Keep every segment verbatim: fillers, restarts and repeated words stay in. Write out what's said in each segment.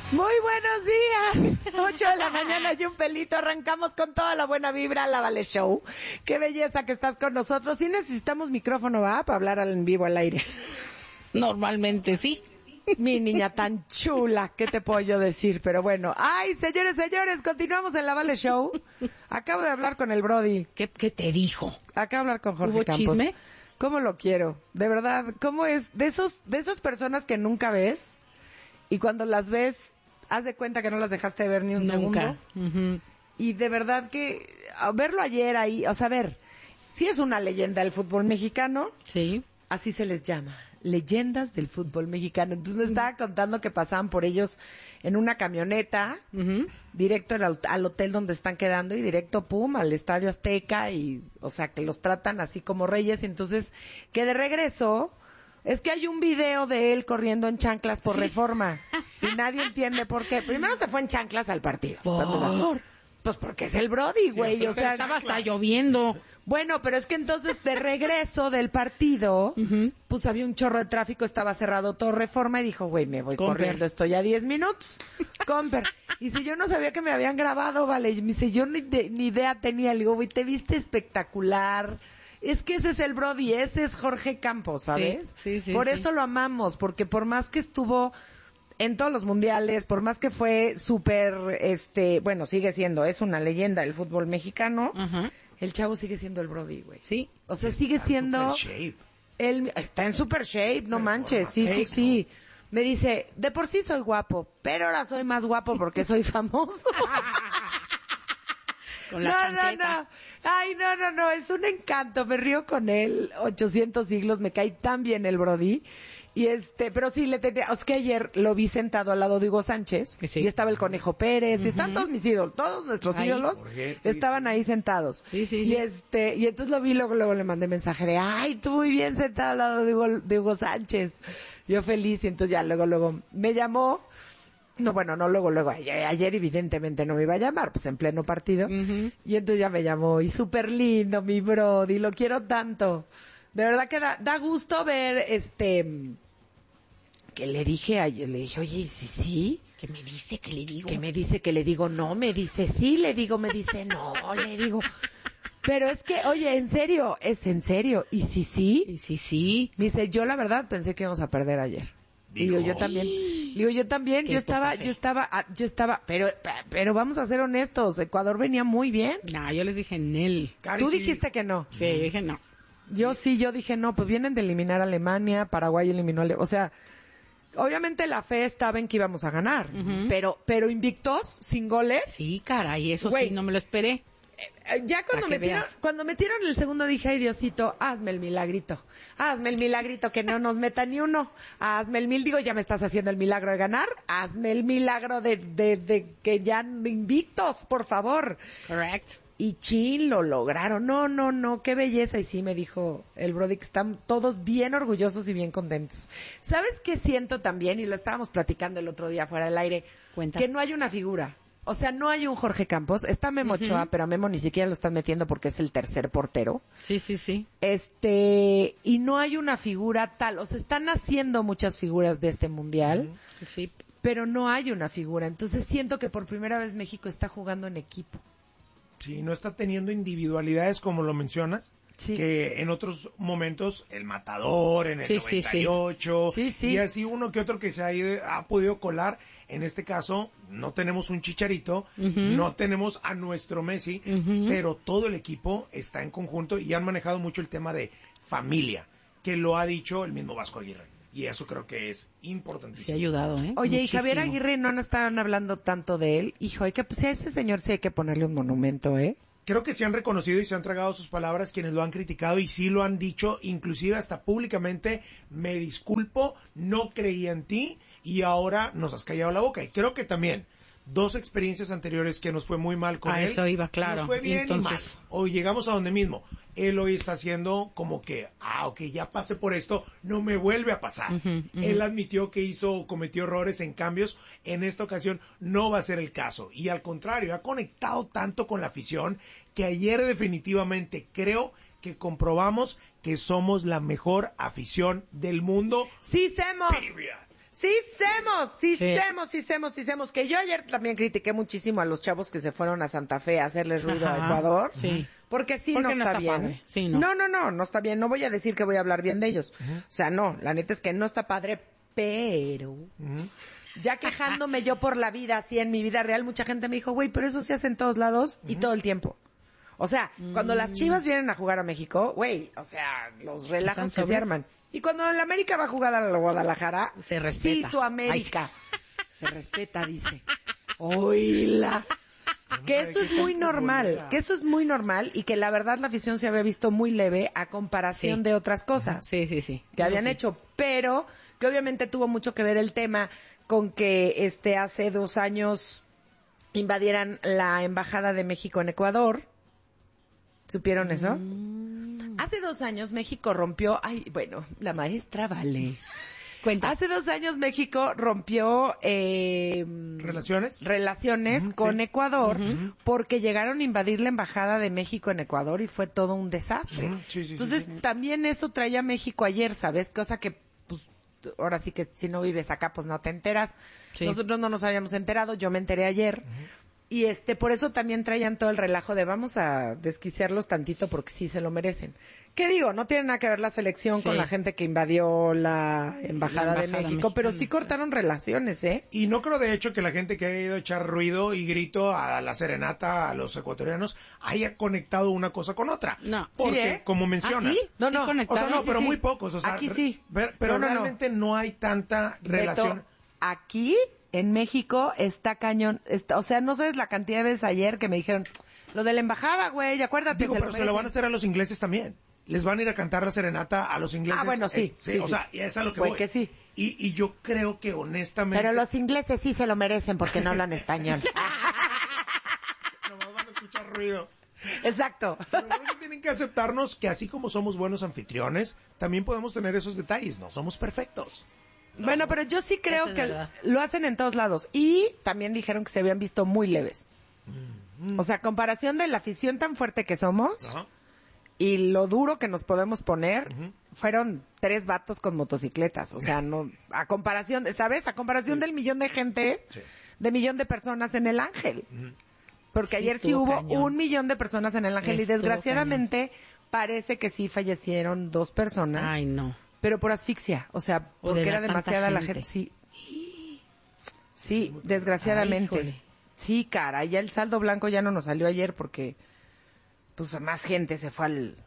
Muy buenos días. Ocho de la mañana y un pelito. Arrancamos con toda la buena vibra. La Vale Show. Qué belleza que estás con nosotros. Sí necesitamos micrófono, ¿va? Para hablar en vivo al aire. Normalmente sí. Mi niña tan chula, ¿qué te puedo yo decir? Pero bueno, ay, señores, señores, continuamos en la Vale Show. Acabo de hablar con el Brody. ¿Qué, qué te dijo? Acabo de hablar con Jorge ¿Hubo Campos. chisme? ¿Cómo lo quiero? De verdad, ¿cómo es? De esos, de esas personas que nunca ves y cuando las ves, haz de cuenta que no las dejaste de ver ni un Nunca. segundo. Uh-huh. Y de verdad que a verlo ayer ahí, o sea, a ver, sí es una leyenda del fútbol mexicano. Sí. Así se les llama, leyendas del fútbol mexicano. Entonces me estaba contando que pasaban por ellos en una camioneta, Uh-huh. directo al, al hotel donde están quedando y directo, pum, al Estadio Azteca y, o sea, que los tratan así como reyes. Y entonces, que de regreso, es que hay un video de él corriendo en chanclas por Sí. Reforma y nadie entiende por qué. Primero se fue en chanclas al partido. ¿Por? Pues porque es el Brody, güey, Sí, o pero sea... estaba hasta lloviendo. Bueno, pero es que entonces de regreso del partido, Uh-huh. pues había un chorro de tráfico, estaba cerrado todo Reforma y dijo, güey, me voy Comper. corriendo, estoy a diez minutos. Comper. Y si yo no sabía que me habían grabado, vale, y me dice, yo ni, de- ni idea tenía, le digo, güey, te viste espectacular. Es que ese es el Brody, ese es Jorge Campos, ¿sabes? Sí, sí, sí, Por sí. eso lo amamos, porque por más que estuvo en todos los mundiales, por más que fue súper, este, bueno, sigue siendo, es una leyenda del fútbol mexicano, Ajá. el chavo sigue siendo el Brody, güey. Sí. O sea, sigue siendo... Super shape. Él está en super shape, no Pero manches, forma sí, sí, fake, sí. Me dice, de por sí soy guapo, pero ahora soy más guapo porque soy famoso. Con las no, chancletas. no, no. Ay, no, no, no, es un encanto. Me río con él, ochocientos siglos, me cae tan bien el Brody. Y este, pero sí, le tenía, es que ayer lo vi sentado al lado de Hugo Sánchez, Sí. y estaba el Conejo Pérez, y Ujú. están todos mis ídolos, todos nuestros Ahí. ídolos Jorge, estaban sí, ahí sentados. Sí, sí, y sí. este, y entonces lo vi, luego, luego le mandé mensaje de, ay, tú muy bien sentado al lado de Hugo, de Hugo Sánchez. Yo feliz, y entonces ya luego, luego me llamó. No, bueno, no luego, luego, ayer, ayer evidentemente no me iba a llamar, pues en pleno partido. Ujú. Y entonces ya me llamó, y súper lindo, mi Brody, lo quiero tanto. De verdad que da, da gusto ver, este, que le dije ayer, le dije, oye, ¿y sí, sí? ¿Qué me dice? ¿Qué le digo? Que me dice que le digo, no, me dice, sí, le digo, me dice, no, le digo. Pero es que, oye, en serio, es en serio. Y sí, sí, Sí, sí, sí. me dice, yo la verdad pensé que íbamos a perder ayer. Digo, Digo, yo también. Digo, yo también, Qué yo estaba, poca fe. yo estaba, ah, yo estaba, pero, pero vamos a ser honestos, Ecuador venía muy bien. No, yo les dije Nel. Cari, Tú sí. dijiste que no. Sí, dije no. Yo sí, yo dije no, pues vienen de eliminar a Alemania, Paraguay eliminó a Ale- o sea, obviamente la fe estaba en que íbamos a ganar, Ujú. pero, pero invictos, sin goles. Sí, caray, eso Güey. sí, no me lo esperé. Eh, Ya cuando Para que metieron, veas. cuando metieron el segundo dije, ay Diosito, hazme el milagrito, hazme el milagrito que no nos meta ni uno, hazme el mil, digo, ya me estás haciendo el milagro de ganar, hazme el milagro de, de, de que ya invictos, por favor. Correct. Y chin, lo lograron, no, no, no, qué belleza, y sí me dijo el Brody que están todos bien orgullosos y bien contentos. ¿Sabes qué siento también? Y lo estábamos platicando el otro día fuera del aire, Cuenta. que no hay una figura. O sea, no hay un Jorge Campos, está Memo Ujú. Ochoa, pero a Memo ni siquiera lo están metiendo porque es el tercer portero. Sí, sí, sí. Este, y no hay una figura tal, o sea, están haciendo muchas figuras de este mundial, Sí, sí. pero no hay una figura. Entonces siento que por primera vez México está jugando en equipo. Sí, no está teniendo individualidades como lo mencionas. Sí. Que en otros momentos el matador en el Sí, sí, noventa y ocho sí. Sí, sí. y así uno que otro que se ha, ido- ha podido colar. En este caso no tenemos un Chicharito, Ujú. no tenemos a nuestro Messi, Ujú. pero todo el equipo está en conjunto y han manejado mucho el tema de familia, que lo ha dicho el mismo Vasco Aguirre. Y eso creo que es Sí ha importantísimo. ayudado, ¿eh? Oye, y Muchísimo. Javier Aguirre no estaban hablando tanto de él. Hijo, hay que, pues a ese señor sí hay que ponerle un monumento, ¿eh? Creo que se han reconocido y se han tragado sus palabras quienes lo han criticado y sí lo han dicho, inclusive hasta públicamente, me disculpo, no creía en ti y ahora nos has callado la boca. Y creo que también dos experiencias anteriores que nos fue muy mal con A él. eso iba, claro. Nos fue bien Entonces- y mal. O llegamos a donde mismo. Él hoy está haciendo como que, ah, ok, ya pasé por esto, no me vuelve a pasar. Ujú, ujú. Él admitió que hizo, cometió errores en cambios. En esta ocasión no va a ser el caso. Y al contrario, ha conectado tanto con la afición que ayer definitivamente creo que comprobamos que somos la mejor afición del mundo. Sí, Semos. Period. Sí semos, sí Sí. semos, sí semos, sí semos. Que yo ayer también critiqué muchísimo a los chavos que se fueron a Santa Fe a hacerles ruido Ajá, a Ecuador. sí. Porque sí Porque no, no está está bien. padre, sí, no. no, no, no, no está bien. No voy a decir que voy a hablar bien de ellos. O sea, no, la neta es que no está padre, pero... Ujú. Ya quejándome yo por la vida, así en mi vida real, mucha gente me dijo, güey, pero eso se hace en todos lados y todo el tiempo. O sea, cuando las Chivas vienen a jugar a México, güey, o sea, los relajos ¿Están que se sobrios? arman. Y cuando el América va a jugar a la Guadalajara, Se respeta. sí, tu América. Se respeta, dice. Oíla. Que eso es muy normal, que eso es muy normal y que la verdad la afición se había visto muy leve a comparación Sí. de otras cosas Sí, sí, sí. que habían Sí. hecho, pero que obviamente tuvo mucho que ver el tema con que este hace dos años invadieran la embajada de México en Ecuador. ¿Supieron eso? Mm. Hace dos años México rompió, ay, bueno, la maestra vale. Cuenta. Hace dos años México rompió eh, ¿Relaciones? relaciones Ujú, con sí. Ecuador Ujú. porque llegaron a invadir la embajada de México en Ecuador y fue todo un desastre. Ujú, sí, sí, sí, Entonces sí. también eso traía México ayer, ¿sabes? Cosa que pues ahora sí que si no vives acá pues no te enteras. Sí. Nosotros no nos habíamos enterado, yo me enteré ayer. Y este, por eso también traían todo el relajo de vamos a desquiciarlos tantito porque sí se lo merecen. ¿Qué digo? No tiene nada que ver la selección Sí. con la gente que invadió la embajada, La embajada de México, México. pero sí cortaron relaciones, ¿eh? Y no creo de hecho que la gente que haya ido a echar ruido y grito a la serenata a los ecuatorianos haya conectado una cosa con otra. No. Porque, Sí, ¿eh? como mencionas, ¿Ah, sí? No, Sí no, o sea, conectaron. no, sí, pero sí. muy pocos. O sea, Aquí sí. ver- pero No, no, no. realmente no. hay tanta relación. Beto, aquí en México está cañón, está- o sea, no sabes la cantidad de veces ayer que me dijeron, lo de la embajada, güey, acuérdate. Digo, se pero se lo van a merecen". hacer a los ingleses también. Les van a ir a cantar la serenata a los ingleses. Ah, bueno, sí, Eh, sí, o sí. sea, y es a lo que Pues voy. que sí. Y, y yo creo que honestamente... Pero los ingleses sí se lo merecen porque no hablan español. Nomás van a escuchar ruido. Exacto. Pero creo que tienen que aceptarnos que así como somos buenos anfitriones, también podemos tener esos detalles. No somos perfectos. Bueno, pero yo sí creo Eso es que verdad. lo hacen en todos lados. Y también dijeron que se habían visto muy leves. O sea, comparación de la afición tan fuerte que somos Ajá. y lo duro que nos podemos poner, Ujú. fueron tres vatos con motocicletas. O sea, no, a comparación, de- ¿sabes? A comparación del millón de gente, Sí. de millón de personas en el Ángel. Ujú. Porque Sí, ayer sí estuvo hubo cañón. un millón de personas en el Ángel y Estuvo desgraciadamente parece que sí fallecieron dos personas. Ay, no. Pero por asfixia, o sea, O porque de era la demasiada tanta la gente. gente. Sí, sí, desgraciadamente. Ay, híjole. Sí, cara, ya el saldo blanco ya no nos salió ayer porque, pues, más gente se fue al...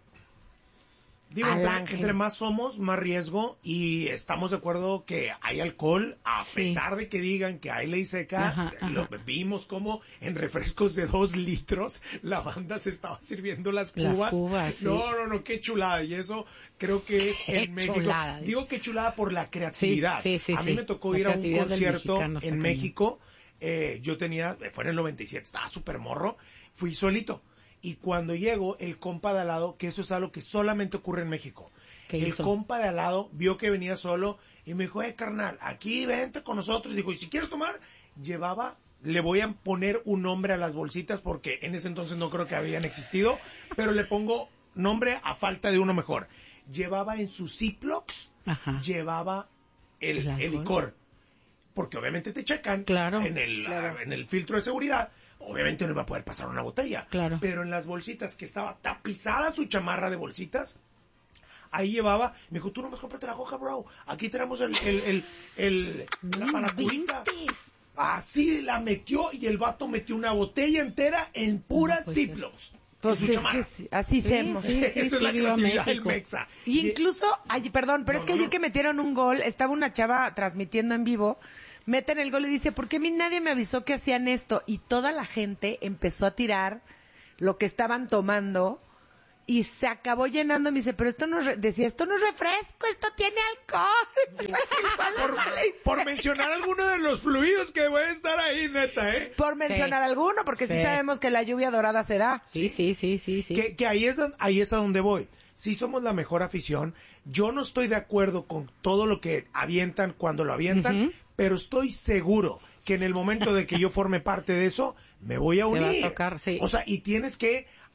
Digo, Al entre, Ángel. entre más somos, más riesgo, y estamos de acuerdo que hay alcohol, a Sí. pesar de que digan que hay ley seca. Ajá, ajá. Lo vimos como en refrescos de dos litros la banda se estaba sirviendo las Las cubas. cubas, sí. No, no, no, qué chulada, y eso creo que es Qué en México. chulada. Digo qué chulada por la creatividad. Sí, sí, sí, a mí sí. me tocó La ir a un creatividad del concierto mexicano está en cañón. México, eh, yo tenía, fue en el noventa y siete, estaba súper morro, fui solito. Y cuando llego, el compa de al lado, que eso es algo que solamente ocurre en México. ¿Qué El hizo? compa de al lado vio que venía solo y me dijo, eh, carnal, aquí vente con nosotros. Dijo, y si quieres tomar, llevaba, le voy a poner un nombre a las bolsitas porque en ese entonces no creo que habían existido, pero le pongo nombre a falta de uno mejor. Llevaba en sus Ziplocs, Ajá. llevaba el, ¿El el alcohol? licor. Porque obviamente te checan Claro. en, el, Claro. en el filtro de seguridad. Obviamente no iba a poder pasar una botella. Claro. Pero en las bolsitas, que estaba tapizada su chamarra de bolsitas, ahí llevaba, me dijo, tú nomás cómprate la coca, bro. Aquí tenemos el, el, el, el- la No panacurita. inventes. Así la metió y el vato metió una botella entera en pura No puede ser. Ziplocs. Pues en su es chamarra. que sí, así Sí, somos. sí, sí, Eso es la viva creatividad del México. Mexa. Y incluso, ay, perdón, pero No, es que no, ayer no. que metieron un gol, estaba una chava transmitiendo en vivo, meten el gol y dice, ¿por qué a mí nadie me avisó que hacían esto? Y toda la gente empezó a tirar lo que estaban tomando y se acabó llenando. Me dice, pero esto no es, re-", decía, esto no es refresco, esto tiene alcohol. por, por mencionar alguno de los fluidos que puede estar ahí, neta, ¿eh? Por mencionar alguno, porque sí. Sí. sabemos que la lluvia dorada se da. Sí, sí, sí, sí, sí. Que, que ahí, es, don- ahí es a donde voy. Si somos la mejor afición, yo no estoy de acuerdo con todo lo que avientan cuando lo avientan, Ujú. pero estoy seguro que en el momento de que yo forme parte de eso, me voy a Te unir. va a tocar, sí. O sea, y tienes que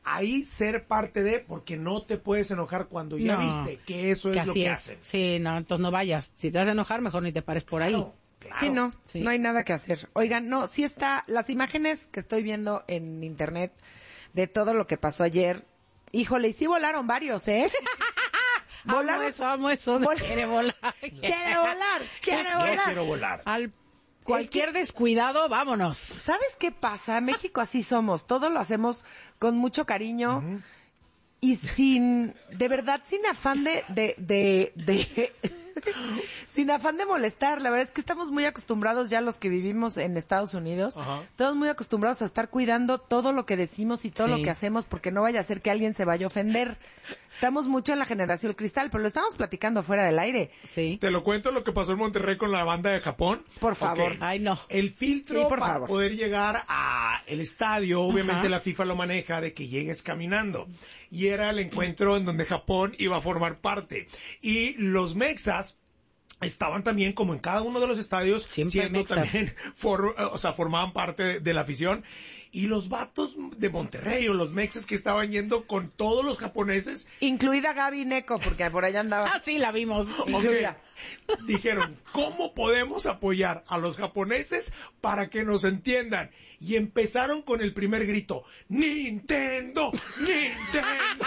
ahí ser parte de, porque no te puedes enojar cuando ya No, viste que eso es que lo así que es. hacen. Sí, no, entonces no vayas. Si te vas a enojar, mejor ni te pares por ahí. Claro, claro. Sí, no, Sí. no hay nada que hacer. Oigan, no, sí está, las imágenes que estoy viendo en internet de todo lo que pasó ayer, híjole, y sí volaron varios, ¿eh? Amo Volaron, eso, amo eso. de vol- Quiere volar. quiere volar, quiere Yo volar. quiero volar. Al cualquier descuidado, vámonos. ¿Sabes qué pasa? México así somos, todo lo hacemos con mucho cariño Ujú. y sin, de verdad, sin afán de, de, de, de sin afán de molestar. La verdad es que estamos muy acostumbrados ya los que vivimos en Estados Unidos, Ajá. estamos muy acostumbrados a estar cuidando todo lo que decimos y todo Sí. lo que hacemos porque no vaya a ser que alguien se vaya a ofender. Estamos mucho en la generación cristal, pero lo estamos platicando fuera del aire. Sí. Te lo cuento lo que pasó en Monterrey con la banda de Japón. Por favor. Ok. Ay, no. El filtro Sí, por para favor. poder llegar a el estadio, obviamente Ajá. la FIFA lo maneja de que llegues caminando. Y era el encuentro en donde Japón iba a formar parte. Y los mexas estaban también, como en cada uno de los estadios, Siempre siendo mexas. también, for- o sea, formaban parte de, de la afición. Y los vatos de Monterrey o los mexas que estaban yendo con todos los japoneses, Incluida Gaby Neco, porque por allá andaba. Ah, sí, la vimos. Incluida. ok, dijeron, ¿cómo podemos apoyar a los japoneses para que nos entiendan? Y empezaron con el primer grito, ¡Nintendo! ¡Nintendo!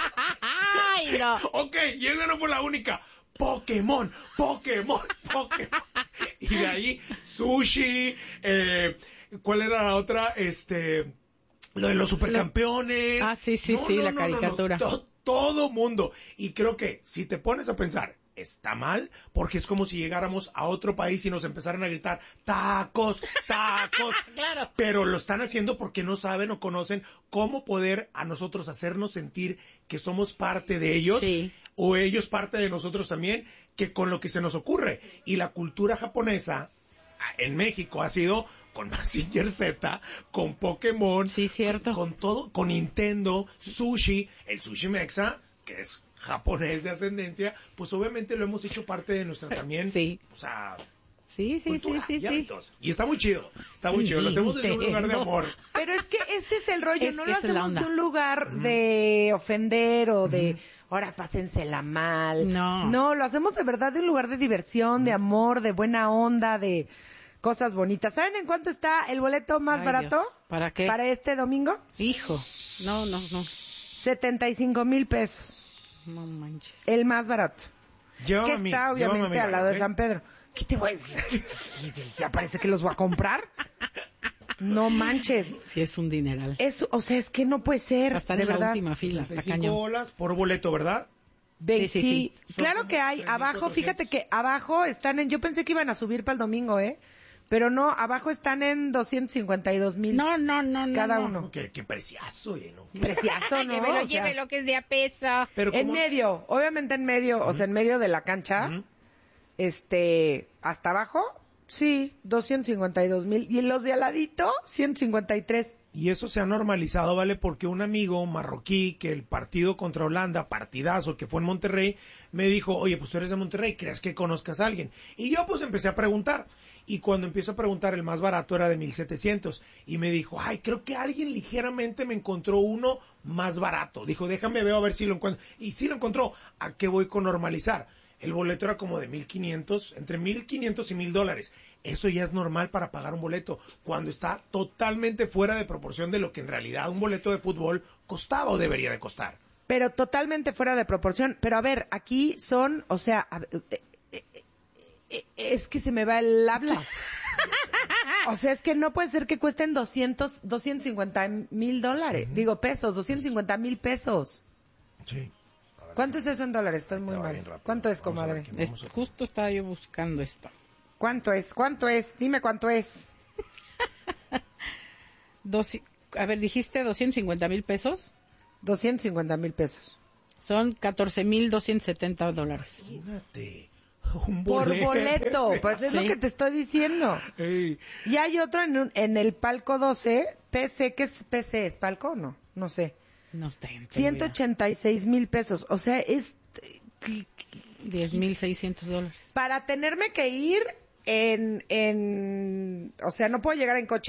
Ay, no. Ok, y esa no fue la única. Pokémon, Pokémon, Pokémon. Y de ahí, sushi, eh, ¿cuál era la otra? Este, lo de los supercampeones. Ah, sí, sí, sí, la caricatura. To- todo mundo. Y creo que si te pones a pensar, está mal, porque es como si llegáramos a otro país y nos empezaran a gritar, tacos, tacos. Claro. Pero lo están haciendo porque no saben o conocen cómo poder a nosotros hacernos sentir que somos parte de ellos. Sí. O ellos parte de nosotros también, que con lo que se nos ocurre. Y la cultura japonesa en México ha sido con Mazinger Z, con Pokémon, Sí, cierto. con todo, con Nintendo, sushi, el sushi mexa, que es japonés de ascendencia, pues obviamente lo hemos hecho parte de nuestra también, Sí. o sea, Sí, sí, cultura sí, y sí, sí. hábitos. Y está muy chido, está muy chido, lo hacemos desde un lugar de Nintendo. amor. Pero es que ese es el rollo, Es- no lo esa es la hacemos onda. de un lugar de ofender o de, ahora pásensela mal. No. No, lo hacemos de verdad de un lugar de diversión, de amor, de buena onda, de cosas bonitas. ¿Saben en cuánto está el boleto más Ay, barato? Dios. ¿Para qué? Para este domingo, Hijo. No, no, no. setenta y cinco mil pesos. No manches. El más barato. Llévame Que a mí, está llévame a obviamente mí, al lado ¿ok? de San Pedro. ¿Qué te voy a decir? ¿Ya parece que los voy a comprar? No manches. Sí, es un dineral. Es, o sea, es que no puede ser, Va a estar de en la verdad. última fila, está treinta y cinco cañón. bolas por boleto, ¿verdad? Ve- Sí, sí, sí, sí. claro Son que hay. como Abajo, tres mil fíjate cuatrocientos. que abajo están en... Yo pensé que iban a subir para el domingo, ¿eh? Pero no, abajo están en doscientos cincuenta y dos mil. No, no, no, no. Cada no. uno. Qué, qué preciazo, ¿eh? ¿no? Preciazo, ¿no? Llévelo, O sea, llévelo, que es de a peso. Pero en ¿cómo? medio, obviamente en medio, o sea, en medio de la cancha, Ujú. este, hasta abajo, sí, doscientos cincuenta y dos mil. Y los de al ladito, ciento cincuenta y tres. Y eso se ha normalizado, ¿vale? Porque un amigo marroquí, que el partido contra Holanda, partidazo que fue en Monterrey, me dijo, oye, pues tú eres de Monterrey, ¿crees que conozcas a alguien? Y yo pues empecé a preguntar. Y cuando empiezo a preguntar, el más barato era de mil setecientos. Y me dijo, ay, creo que alguien ligeramente me encontró uno más barato. Dijo, déjame ver a ver si lo encuentro. Y sí lo encontró. ¿A qué voy con normalizar? El boleto era como de mil quinientos, entre mil quinientos y mil dólares. Eso ya es normal para pagar un boleto, cuando está totalmente fuera de proporción de lo que en realidad un boleto de fútbol costaba o debería de costar. Pero totalmente fuera de proporción. Pero a ver, aquí son, o sea, a ver, eh, eh, eh, es que se me va el habla. O sea, es que no puede ser que cuesten doscientos, doscientos cincuenta mil dólares. Digo, pesos, doscientos cincuenta mil pesos. Sí. ¿Cuánto es eso en dólares? Estoy muy Ya va mal. bien rápido. ¿Cuánto es, Vamos a ver comadre? qué- Es- Vamos a ver. justo estaba yo buscando esto. ¿Cuánto es? ¿Cuánto es? Dime cuánto es. Dos, a ver, dijiste doscientos cincuenta mil pesos. doscientos cincuenta mil pesos. Son catorce mil doscientos setenta dólares. Imagínate. Un Por boleto. Sí. Pues es lo Sí. que te estoy diciendo. Ey, Y hay otro en, un- en el palco doce, P C, ¿qué es P C? ¿Es palco o no? No sé. No tengo ciento ochenta y seis mil pesos. O sea, es diez mil seiscientos dólares. para tenerme que ir en, en, o sea, no puedo llegar en coche.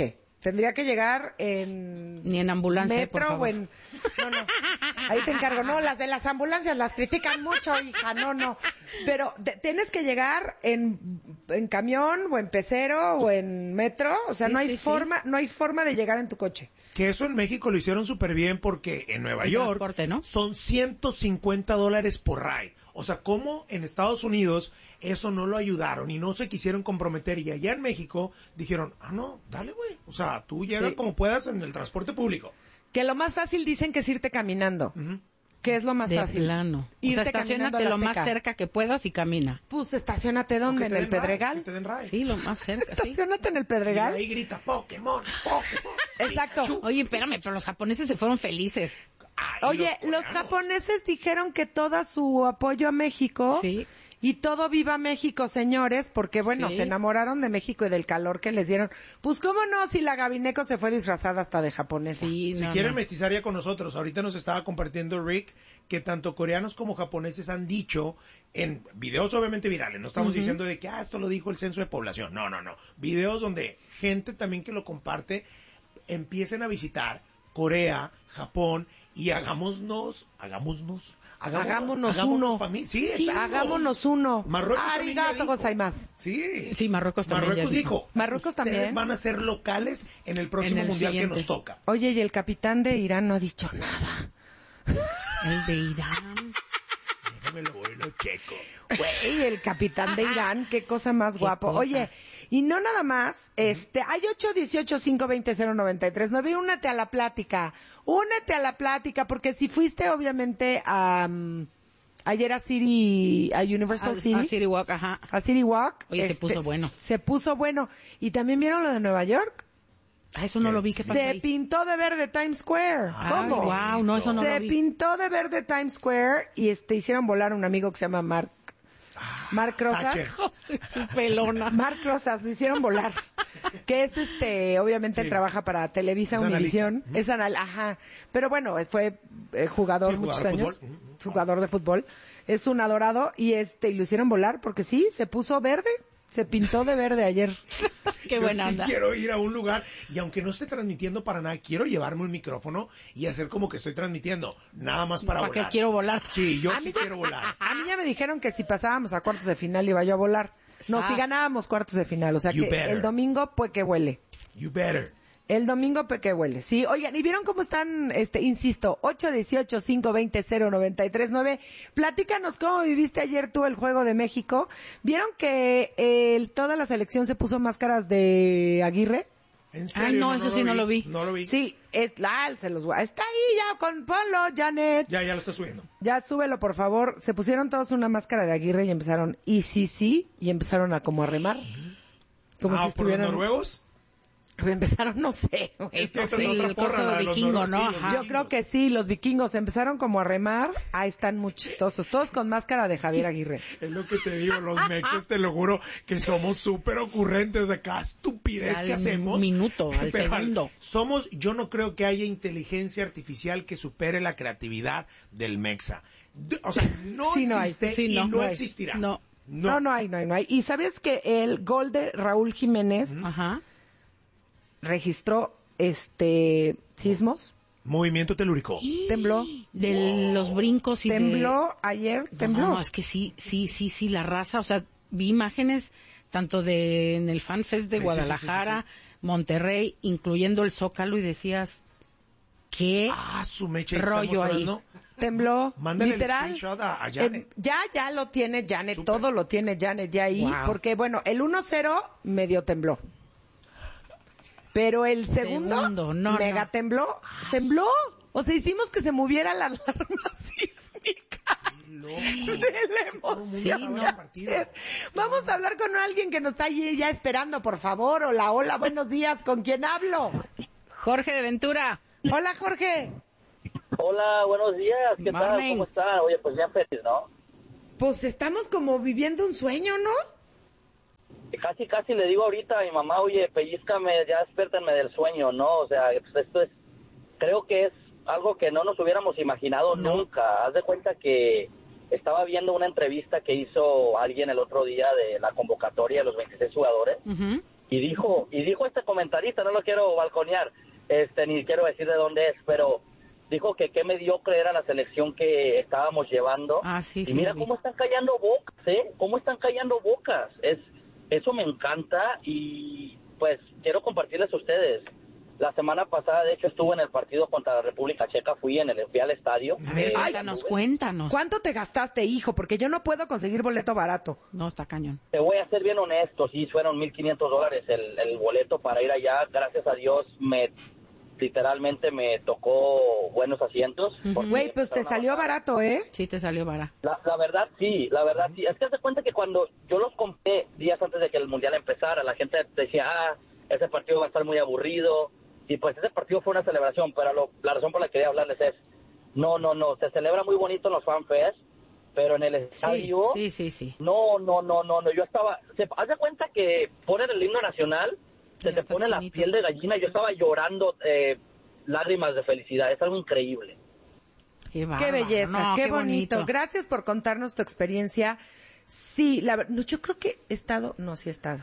tendría que llegar en... Ni en ambulancia, metro por favor. o en... No, no, ahí te encargo. No, las de las ambulancias las critican mucho, hija, no, no. Pero te- tienes que llegar en, en camión o en pecero o en metro, o sea, Sí, no hay sí, sí. forma, no hay forma de llegar en tu coche. Que eso en México lo hicieron súper bien porque en Nueva El York transporte, ¿no? son ciento cincuenta dólares por ride. O sea, ¿cómo en Estados Unidos eso no lo ayudaron y no se quisieron comprometer? Y allá en México dijeron, ah, no, dale, güey. O sea, tú llegas Sí. como puedas en el transporte público. Que lo más fácil dicen que es irte caminando. Ujú. Que es lo más De fácil. plano. O Irte sea, caminando a estacionate la lo más Azteca. cerca que puedas y camina. Pues estacionate ¿dónde? O que ¿En te el den ride, Pedregal? que te den ride. Sí, lo más cerca, sí. Estacionate en el Y Pedregal. ahí grita, Pokémon, Pokémon. Exacto. Pikachu. Oye, espérame, pero los japoneses se fueron felices. Ay, Oye, los los coreanos. japoneses dijeron que todo su apoyo a México Sí. y todo viva México, señores, porque bueno, Sí. se enamoraron de México y del calor que les dieron. Pues cómo no, si la Gabineco se fue disfrazada hasta de japonesa. Sí, Si no, quieren no. mestizar ya con nosotros, ahorita nos estaba compartiendo Rick que tanto coreanos como japoneses han dicho en videos obviamente virales, no estamos diciendo de que ah, esto lo dijo el censo de población, no, no, no, videos donde gente también que lo comparte empiecen a visitar Corea, Japón y hagámonos, hagámonos, Hagámonos uno. fami- sí, exacto. Hagámonos uno. Marruecos también ya Arigato dijo. gozaimasu. Sí. Sí, Marruecos también Marruecos ya dijo. dijo. Marruecos ustedes también. van a ser locales en el próximo En el mundial siguiente. que nos toca. Oye, y el capitán de Irán no ha dicho nada. El de Irán. Déjame lo voy, lo checo. Güey, el capitán de Irán, qué cosa más guapo. cosa. Oye, y no nada más, este, hay ocho dieciocho, cinco veinte, cero noventa y tres nueve, únete a la plática, únete a la plática, porque si fuiste obviamente a, um, ayer a City, a Universal A- City, a City Walk, ajá. a City Walk. Oye, se puso bueno. Se puso bueno. ¿Y también vieron lo de Nueva York? Ah, eso no lo vi, ¿qué pasó Se ahí? pintó de verde Times Square. Ay, ¿Cómo? guau, no, eso no se lo vi. pintó de verde Times Square y este hicieron volar a un amigo que se llama Mark. Mark Rosas. Thatcher. Su pelona. Mark Rosas, lo hicieron volar. Que es este, obviamente él Sí. trabaja para Televisa Es Univisión. analista. Es anal, ajá. Pero bueno, fue eh, jugador Sí, muchos jugador de años. fútbol. Ujú. Jugador de fútbol. Es un adorado y este, y lo hicieron volar porque sí, se puso verde. Se pintó de verde ayer. Qué Yo buena sí onda. quiero ir a un lugar y aunque no esté transmitiendo para nada, quiero llevarme un micrófono y hacer como que estoy transmitiendo, nada más para ¿Para qué volar. quiero volar? Sí, yo A sí mí ya- quiero volar. A mí ya me dijeron que si pasábamos a cuartos de final iba yo a volar. No, Ah. si ganábamos cuartos de final. O sea You que better. el domingo, pues que huele. You better. El domingo pe que huele. Sí, oigan, ¿y vieron cómo están, este, insisto, ocho dieciocho, cinco veinte, cero noventa y tres nueve? Platícanos cómo viviste ayer tú el Juego de México. ¿Vieron que el, toda la selección se puso máscaras de Aguirre? ¿En serio? Ay, no, eso sí no lo vi. No lo vi. Sí, es, la, se los voy a- está ahí ya con ponlo, Janet. Ya, ya lo está subiendo. Ya súbelo, por favor. Se pusieron todos una máscara de Aguirre y empezaron, y sí, sí, y empezaron a como a remar. Como ah, si ¿por los estuvieran... noruegos? Empezaron, no sé, güey, Es que no esa sé. es otra el porra, coso la de los vikingo, noruegos, ¿no? sí, los Ajá. Yo vikingos. creo que sí, los vikingos empezaron como a remar. Ahí están muy chistosos, todos con máscara de Javier Aguirre. Es lo que te digo, los mexas, te lo juro, que somos súper ocurrentes. O sea, cada estupidez Al que hacemos. minuto, al pero segundo. Somos, yo no creo que haya inteligencia artificial que supere la creatividad del mexa. De- O sea, no Sí, no hay. existe Sí, y no, no, no hay. existirá. No. No, no hay, no hay, no hay. Y sabes que el gol de Raúl Jiménez Ajá. registró este sismos, Movimiento telúrico. tembló, De los brincos y de... tembló ayer, tembló. No, no, es que sí, sí, sí, sí, la raza, o sea, vi imágenes tanto de en el FanFest de Sí, sí, Guadalajara, sí, sí, Monterrey, incluyendo el Zócalo, y decías, ¿qué Ah, su mecha. rollo ahí? ¿no? Tembló, Mándale el literal. screenshot a, a Eh, Janet. ya, ya lo tiene Janet, Súper. todo lo tiene Janet ya ahí, Wow. porque bueno, el uno cero medio tembló. Pero el segundo, Segundo, no, mega no. tembló, tembló. O sea, hicimos que se moviera la alarma sísmica Loco. de la emoción. Sí, no. de ayer. Vamos a hablar con alguien que nos está allí ya esperando, por favor. Hola, hola, buenos días. ¿Con quién hablo? Jorge de Ventura. Hola, Jorge. Hola, buenos días, ¿qué tal? Morning. ¿Cómo están? Oye, pues ya feliz, ¿no? Pues estamos como viviendo un sueño, ¿no? Casi, casi le digo ahorita a mi mamá, oye, pellizcame, ya despiértenme del sueño, ¿no? O sea, pues esto es, creo que es algo que no nos hubiéramos imaginado No. nunca. Haz de cuenta que estaba viendo una entrevista que hizo alguien el otro día de la convocatoria de los veintiséis jugadores Ujú. y dijo, y dijo este comentarista, no lo quiero balconear, este, ni quiero decir de dónde es, pero dijo que qué mediocre era la selección que estábamos llevando. Ah, sí, y sí, mira lo vi. cómo están callando bocas, ¿eh? Cómo están callando bocas. Es, eso me encanta y pues quiero compartirles a ustedes. La semana pasada, de hecho, estuve en el partido contra la República Checa, fui en el, fui al estadio. A ver, eh, cuéntanos, anduve. cuéntanos. ¿Cuánto te gastaste, hijo? Porque yo no puedo conseguir boleto barato. No, está cañón. Te voy a ser bien honesto, sí, fueron mil quinientos dólares el, el boleto para ir allá. Gracias a Dios, me literalmente me tocó buenos asientos. Ujú. porque Güey, pues te empezaron a salió bajar. barato, ¿eh? Sí, te salió vara. La, la verdad sí, la verdad sí. Es que te cuenta que cuando yo los compré días antes de que el Mundial empezara, la gente decía, ah, ese partido va a estar muy aburrido. Y pues ese partido fue una celebración, pero lo, la razón por la que quería hablarles es, no, no, no, se celebra muy bonito en los fanfest, pero en el estadio, Sí, sí, sí. sí. no, no, no, no, no, yo estaba, se, haz de cuenta que ponen el himno nacional, se Ya te estás pone la chinito. piel de gallina, yo estaba llorando eh, lágrimas de felicidad, es algo increíble. Qué, Qué bárbaro. belleza, No, qué, bonito. Gracias por contarnos tu experiencia. Sí, la ver- no, yo creo que he estado, no, sí he estado.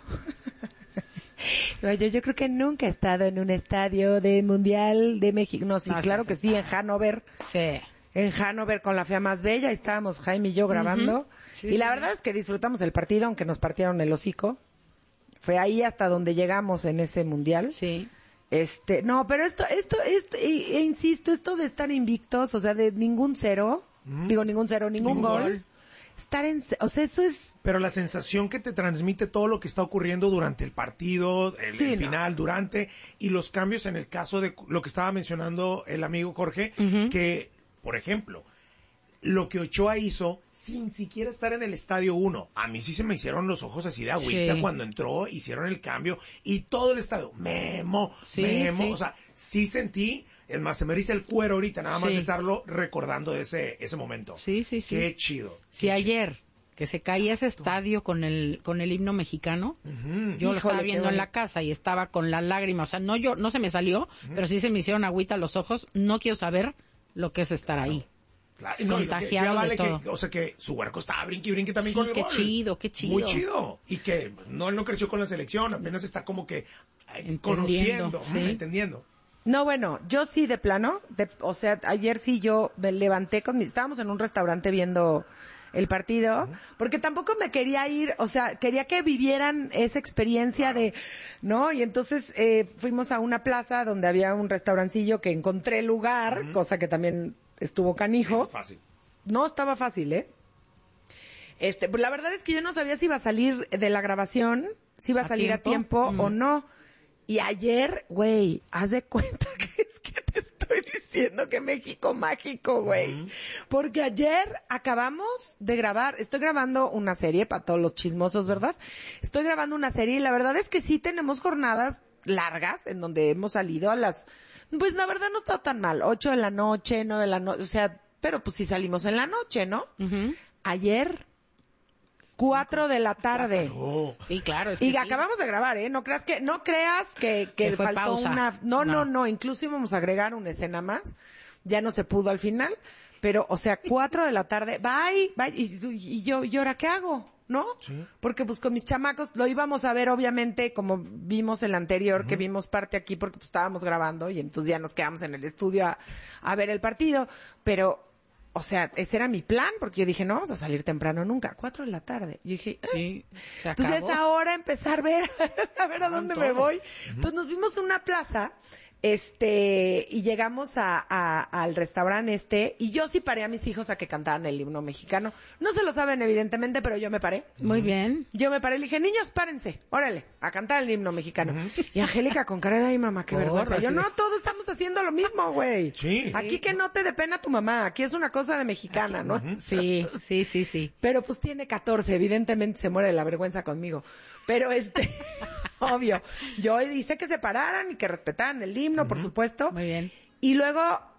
Yo, yo creo que nunca he estado en un estadio de Mundial de México. No, sí, No, sí, claro sí, que sí, en Hanover. Sí. En Hanover con la fea más bella, ahí estábamos Jaime y yo grabando. Ujú. Sí, y la sí, verdad es que disfrutamos el partido, aunque nos partieron el hocico. Fue ahí hasta donde llegamos en ese mundial. Sí. Este, no, pero esto, esto, esto, e, e insisto, esto de estar invictos, o sea, de ningún cero, Mm. digo ningún cero, ningún, Ningún gol, gol. estar en, ce- o sea, eso es, Pero la sensación que te transmite todo lo que está ocurriendo durante el partido, el, Sí, el no. final, durante, y los cambios en el caso de lo que estaba mencionando el amigo Jorge, Ujú. que, por ejemplo, lo que Ochoa hizo sin siquiera estar en el estadio uno. A mí sí se me hicieron los ojos así de agüita Sí. cuando entró, hicieron el cambio y todo el estadio, Memo, Sí, Memo, sí. o sea, sí sentí, es más, se me eriza el cuero ahorita, nada más Sí. de estarlo recordando ese, ese momento. Sí, sí, sí. Qué chido. Si qué ayer que se caía ese estadio con el con el himno mexicano, chido. Ujú. yo lo Híjole, estaba qué viendo en la bonito. casa y estaba con la lágrima, o sea, no yo no se me salió, pero sí se me hicieron agüita los ojos. No quiero saber lo que es estar ahí. Claro, y no, y lo que Contagiado decía de Vale, todo. que, o sea, que su huerco estaba brinque y brinque también Sí, con el qué gol. chido, qué chido. Muy chido. Y que no, él no creció con la selección, apenas está como que eh, Entendiendo, conociendo, sí. mm, entendiendo. no, bueno, yo sí de plano, de- o sea, ayer sí yo me levanté con mi, estábamos en un restaurante viendo el partido, porque tampoco me quería ir, o sea, quería que vivieran esa experiencia de, ¿no? Y entonces eh, fuimos a una plaza donde había un restaurancillo que encontré lugar, cosa que también estuvo canijo. Es fácil. No estaba fácil, ¿eh? Este, pues la verdad es que yo no sabía si iba a salir de la grabación, si iba a, ¿A salir a tiempo tiempo? o Mm. no. Y ayer, güey, haz de cuenta que es que te estoy diciendo que México mágico, güey. Ujú. Porque ayer acabamos de grabar, estoy grabando una serie para todos los chismosos, ¿verdad? Estoy grabando una serie y la verdad es que sí tenemos jornadas largas en donde hemos salido a las, pues la verdad no está tan mal, ocho de la noche, nueve de la noche, o sea, pero pues sí salimos en la noche, ¿no? Ujú. Ayer, cuatro de la tarde. Oh, Sí, claro. Es que Y sí. acabamos de grabar, ¿eh? No creas que, no creas que, que Que fue faltó pausa. una, no, no, No. no, incluso íbamos a agregar una escena más. Ya no se pudo al final. Pero, o sea, cuatro de la tarde, bye, bye. Y, y yo, ¿y ahora qué hago? ¿No? Sí. Porque pues con mis chamacos lo íbamos a ver obviamente como vimos el anterior, que vimos parte aquí porque pues estábamos grabando y entonces ya nos quedamos en el estudio a, a ver el partido. Pero, o sea, ese era mi plan porque yo dije, no vamos a salir temprano nunca, cuatro de la tarde. Y dije, "Ah". Sí, se acabó. Entonces ahora empezar a ver, a ver a dónde me todo. voy. Entonces nos vimos a una plaza, este, y llegamos a, a- al restaurante este, y yo sí paré a mis hijos a que cantaran el himno mexicano. No se lo saben evidentemente, pero yo me paré. Muy bien. Yo me paré y le dije, niños, párense, órale, a cantar el himno mexicano. Y Angélica con cara de, ay mamá, qué Porra, vergüenza. Yo, sí. no, todos estamos haciendo lo mismo, güey. Sí. Aquí que no te dé pena tu mamá, aquí es una cosa de mexicana, ¿no? Sí, sí, sí, sí. Pero pues tiene catorce, evidentemente se muere de la vergüenza conmigo. Pero este, obvio, yo hice que se pararan y que respetaran el himno, por supuesto. Muy bien. Y luego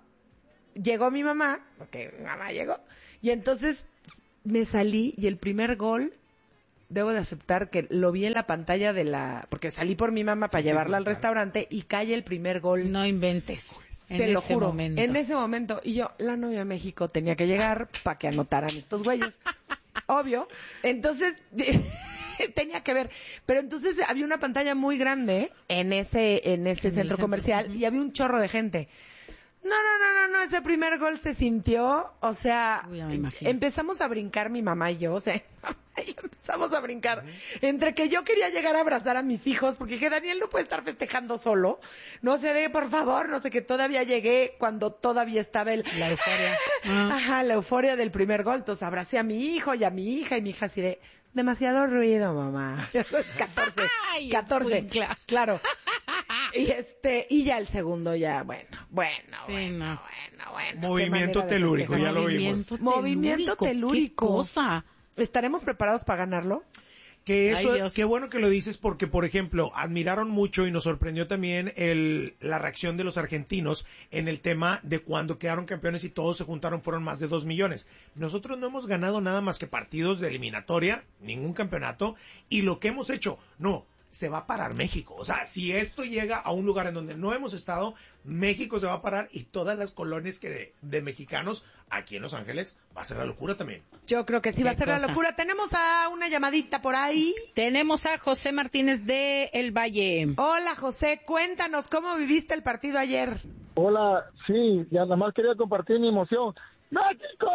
llegó mi mamá, porque mi mamá llegó, y entonces me salí y el primer gol, debo de aceptar que lo vi en la pantalla de la, porque salí por mi mamá para llevarla al restaurante y cae el primer gol. No inventes. En Te lo ese juro, momento. en ese momento. Y yo, la novia de México tenía que llegar para que anotaran estos güeyes. Obvio. Entonces, tenía que ver. Pero entonces había una pantalla muy grande en ese, en ese En centro el centro, comercial uh-huh. y había un chorro de gente. No, no, no, no, no, ese primer gol se sintió, o sea, Uy, ya me imagino. empezamos a brincar mi mamá y yo, o sea, y empezamos a brincar. Entre que yo quería llegar a abrazar a mis hijos, porque dije, Daniel no puede estar festejando solo. No sé de, por favor, no sé, que todavía llegué cuando todavía estaba el... La euforia. Ajá, la euforia del primer gol. Entonces abracé a mi hijo y a mi hija, y mi hija así de, demasiado ruido, mamá. catorce, Ay, catorce, escuincla. claro. Y este, y ya el segundo ya, bueno, bueno, Sí, bueno, no. bueno, bueno. Movimiento qué manera de telúrico, festejar. ya lo vimos. Movimiento telúrico. ¿Qué cosa? ¿Estaremos preparados para ganarlo? Que Ay, eso, Dios. qué bueno que lo dices porque, por ejemplo, admiraron mucho y nos sorprendió también el, la reacción de los argentinos en el tema de cuando quedaron campeones y todos se juntaron, fueron más de dos millones. Nosotros no hemos ganado nada más que partidos de eliminatoria, ningún campeonato, y lo que hemos hecho, no, se va a parar México. O sea, si esto llega a un lugar en donde no hemos estado, México se va a parar y todas las colonias que de, de mexicanos aquí en Los Ángeles va a ser la locura también. Yo creo que sí va a Qué ser la cosa. locura. Tenemos a una llamadita por ahí. Tenemos a José Martínez de El Valle. Hola, José, cuéntanos cómo viviste el partido ayer. Hola, sí, ya nada más quería compartir mi emoción. ¡México!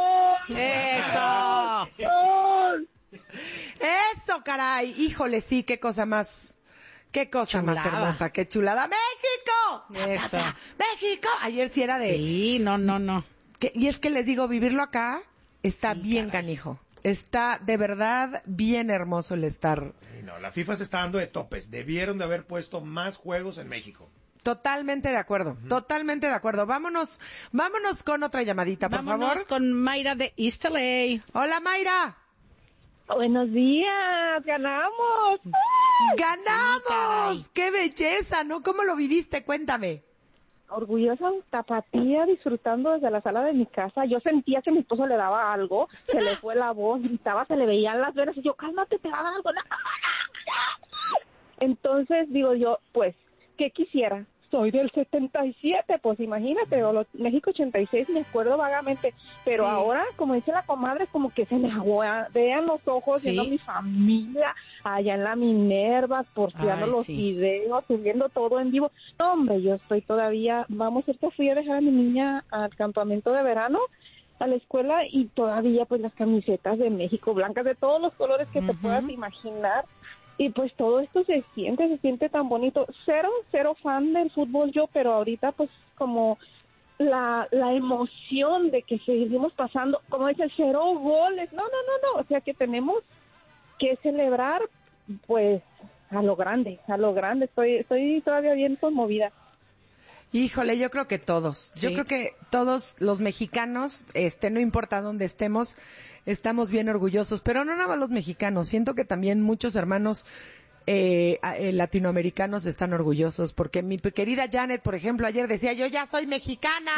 ¡Eso! ¡Gol! Eso, caray. Híjole, sí, qué cosa más, qué cosa más Chulada. hermosa, qué chulada. ¡México! Ta, ta, Eso. ta. ¡México! Ayer sí era de... Sí, no, no, no. que- y es que les digo, vivirlo acá está Sí, bien caray. canijo. Está de verdad bien hermoso el estar. Y no, la FIFA se está dando de topes. Debieron de haber puesto más juegos en México. Totalmente de acuerdo, totalmente de acuerdo. Vámonos, vámonos con otra llamadita, por Vámonos favor. con Mayra de East L A. Hola, Mayra. Buenos días, ganamos. ¡Ganamos! caray. ¡Qué belleza! ¿No? ¿Cómo lo viviste? Cuéntame. Orgullosa, tapatía, disfrutando desde la sala de mi casa. Yo sentía que mi esposo le daba algo, se le fue la voz, gritaba, se le veían las venas y yo, cálmate, te va a dar algo. No, no, no. Entonces digo yo, pues, ¿qué quisiera? Soy del setenta y siete, pues imagínate, o lo- México ochenta y seis, me acuerdo vagamente, pero Sí. ahora, como dice la comadre, como que se me aguadean los ojos, Sí. viendo mi familia allá en la Minerva, posteando Ay, los sí. videos, subiendo todo en vivo. No, hombre, yo estoy todavía, vamos, ahorita fui a dejar a mi niña al campamento de verano, a la escuela, y todavía pues las camisetas de México, blancas, de todos los colores que te Ujú. puedas imaginar. Y pues todo esto se siente, se siente tan bonito. Cero, cero fan del fútbol yo, pero ahorita pues como la, la emoción de que seguimos pasando, como dice, cero goles. No, no, no, no. O sea que tenemos que celebrar pues a lo grande, a lo grande. Estoy, estoy todavía bien conmovida. Híjole, yo creo que todos. Yo Sí. creo que todos los mexicanos, este, no importa dónde estemos, estamos bien orgullosos. Pero no nada más los mexicanos. Siento que también muchos hermanos eh, a- eh, latinoamericanos están orgullosos. Porque mi pe- querida Janet, por ejemplo, ayer decía, yo ya soy mexicana.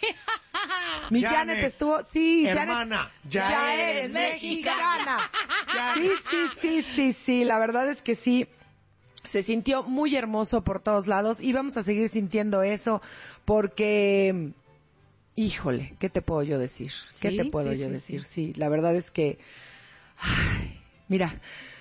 Mi Janet, Janet, estuvo, sí, hermana, Janet, ya ya eres eres mexicana. mexicana. Sí, sí, sí, sí, sí, la verdad es que sí. Se sintió muy hermoso por todos lados y vamos a seguir sintiendo eso porque, híjole, ¿qué te puedo yo decir? ¿Qué Sí, te puedo sí, yo sí, decir? Sí. la verdad es que, ay, mira,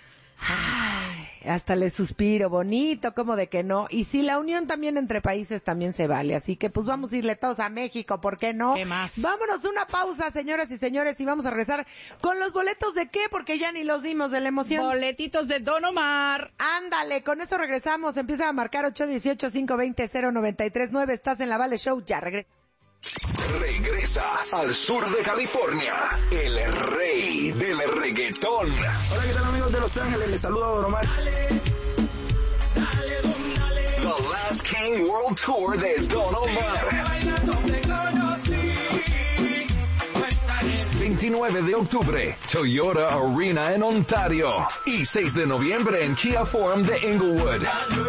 ay, hasta le suspiro, bonito, como de que no. Y sí, la unión también entre países también se vale, así que pues vamos a irle todos a México, ¿por qué no? ¿Qué más? Vámonos una pausa, señoras y señores, y vamos a regresar con los boletos de qué, porque ya ni los dimos de la emoción. Boletitos de Don Omar. Ándale, con eso regresamos. Empieza a marcar ocho uno ocho, cinco dos cero, cero nueve tres nueve. Estás en la Vale Show. Ya regresa. Regresa al sur de California, el rey del reggaetón. Hola, ¿qué tal amigos de Los Ángeles? Les saluda Don Omar. The Last King World Tour de Don Omar. veintinueve de octubre, Toyota Arena en Ontario. Y seis de noviembre en Kia Forum de Inglewood.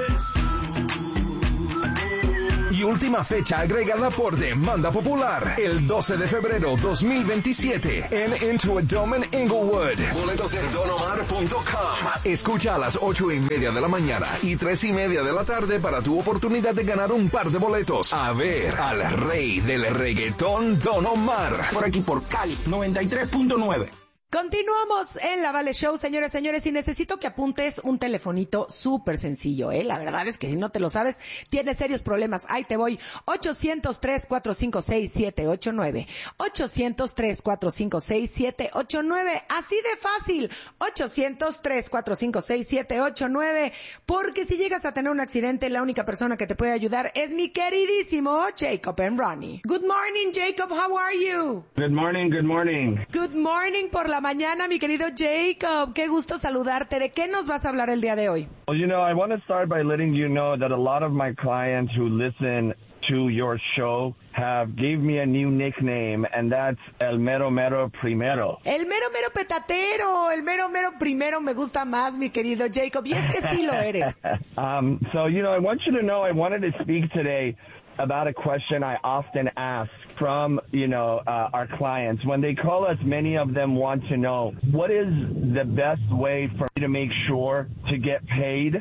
Y última fecha agregada por demanda popular, el doce de febrero dos mil veintisiete en Intuit Dome en Inglewood. Boletos en don omar punto com. Escucha a las ocho y media de la mañana y tres y media de la tarde para tu oportunidad de ganar un par de boletos. A ver al rey del reggaetón, Don Omar. Por aquí por Cali noventa y tres punto nueve. Continuamos en la Vale Show, señores, señores, y necesito que apuntes un telefonito súper sencillo, ¿eh? La verdad es que si no te lo sabes, tienes serios problemas. Ahí te voy. ocho cero tres, cuatro cinco seis, siete ocho nueve. ocho cero tres, cuatro cinco seis, siete ocho nueve. Así de fácil. ocho cero tres, cuatro cinco seis, siete ocho nueve. Porque si llegas a tener un accidente, la única persona que te puede ayudar es mi queridísimo Jacob and Ronnie. Good morning, Jacob. How are you? Good morning, good morning. Good morning por la mañana, mi querido Jacob. Qué gusto saludarte. ¿De qué nos vas a hablar el día de hoy? Well, you know, I want to start by letting you know that a lot of my clients who listen to your show have gave me a new nickname, and that's El Mero Mero Primero. El Mero Mero Petatero. El Mero Mero Primero me gusta más, mi querido Jacob. Y es que sí lo eres. um, so, you know, I want you to know I wanted to speak today about a question I often ask from, you know, uh, our clients. When they call us, many of them want to know, what is the best way for me to make sure to get paid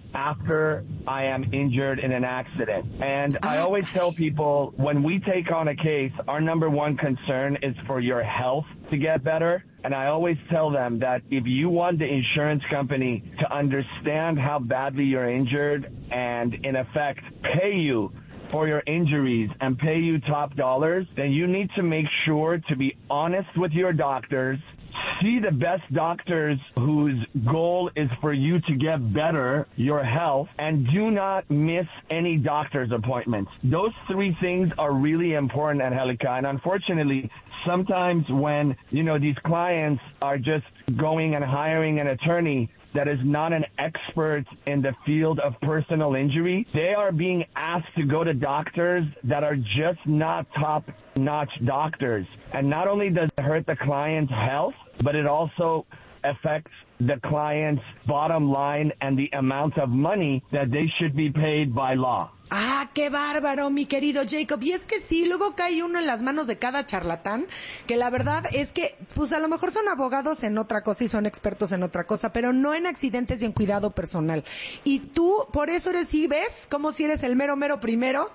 after I am injured in an accident? And I always tell people, when we take on a case, our number one concern is for your health to get better. And I always tell them that if you want the insurance company to understand how badly you're injured and, in effect, pay you for your injuries and pay you top dollars, then you need to make sure to be honest with your doctors, see the best doctors whose goal is for you to get better, your health, and do not miss any doctor's appointments. Those three things are really important, Angelica, and unfortunately, sometimes when, you know, these clients are just going and hiring an attorney that is not an expert in the field of personal injury, they are being asked to go to doctors that are just not top-notch doctors. And not only does it hurt the client's health, but it also affects the client's bottom line and the amount of money that they should be paid by law. Ah, qué bárbaro, mi querido Jacob. Y es que sí, luego cae uno en las manos de cada charlatán, que la verdad es que, pues a lo mejor son abogados en otra cosa y son expertos en otra cosa, pero no en accidentes y en cuidado personal. Y tú, por eso eres, ¿sí ves? Como si eres el mero, mero primero.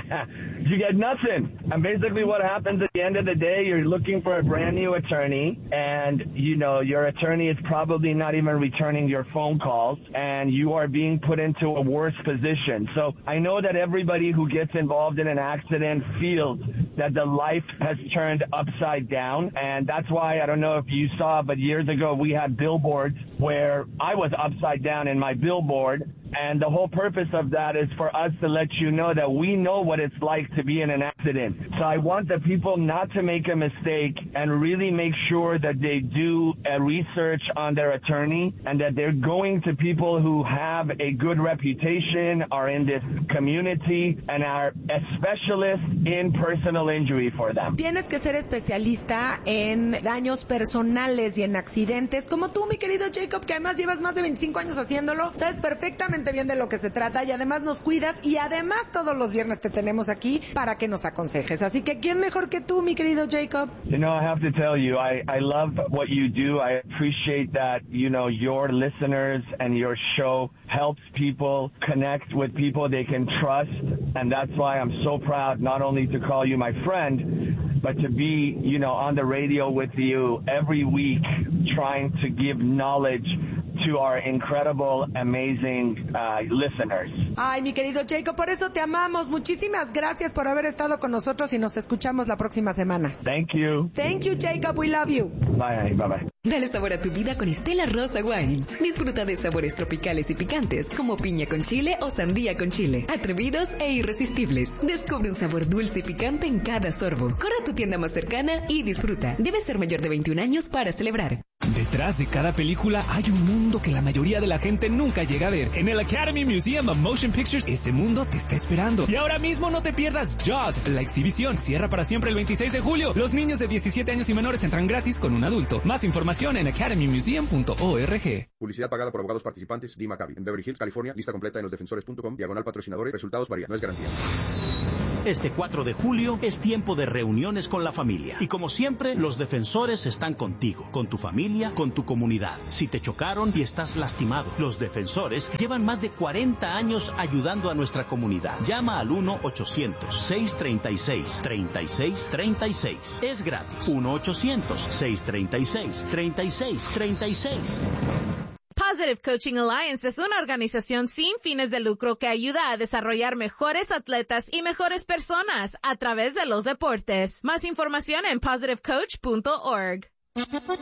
You get nothing. And basically what happens at the end of the day, you're looking for a brand new attorney, and, you know, your attorney is probably not even returning your phone calls, and you are being put into a worse position. So I know that everybody who gets involved in an accident feels that the life has turned upside down, and that's why, I don't know if you saw, but years ago we had billboards where I was upside down in my billboard. And the whole purpose of that is for us to let you know that we know what it's like to be in an accident. So I want the people not to make a mistake and really make sure that they do a research on their attorney and that they're going to people who have a good reputation, are in this community, and are a specialist in personal injury for them. Tienes que ser especialista en daños personales y en accidentes, como tú, mi querido Jacob, que además llevas más de veinticinco años haciéndolo. Sabes perfectamente bien de lo que se trata y además nos cuidas y además todos los viernes te tenemos aquí para que nos aconsejes. Así que, ¿quién mejor que tú, mi querido Jacob? You know, I have to tell you, I, I love what you do. I appreciate that, you know, your listeners and your show helps people connect with people they can trust. And that's why I'm so proud not only to call you my friend, but to be, you know, on the radio with you every week trying to give knowledge to our incredible, amazing uh, listeners. Ay, mi querido Jacob, por eso te amamos. Muchísimas gracias por haber estado con nosotros y nos escuchamos la próxima semana. Thank you. Thank you, Jacob. We love you. Bye, bye, bye. Dale sabor a tu vida con Stella Rosa Wines. Disfruta de sabores tropicales y picantes como piña con chile o sandía con chile. Atrevidos e irresistibles. Descubre un sabor dulce y picante en cada sorbo. Corre a tu tienda más cercana y disfruta. Debes ser mayor de veintiún años para celebrar. Detrás de cada película hay un mundo que la mayoría de la gente nunca llega a ver. En el Academy Museum of Motion Pictures, ese mundo te está esperando. Y ahora mismo no te pierdas Jaws, la exhibición. Cierra para siempre el veintiséis de julio. Los niños de diecisiete años y menores entran gratis con un adulto. Más información en academy museum punto org. Publicidad pagada por abogados participantes. D. Maccabi. En Beverly Hills, California. Lista completa en los defensores punto com. Diagonal patrocinadores. Resultados varían. No es garantía. Este cuatro de julio es tiempo de reuniones con la familia. Y como siempre, los defensores están contigo, con tu familia, con tu comunidad. Si te chocaron y estás lastimado, los defensores llevan más de cuarenta años ayudando a nuestra comunidad. Llama al uno ochocientos, seiscientos treinta y seis, treinta y seis treinta y seis. Es gratis. uno ochocientos, seiscientos treinta y seis, treinta y seis treinta y seis. Positive Coaching Alliance es una organización sin fines de lucro que ayuda a desarrollar mejores atletas y mejores personas a través de los deportes. Más información en positive coach punto org.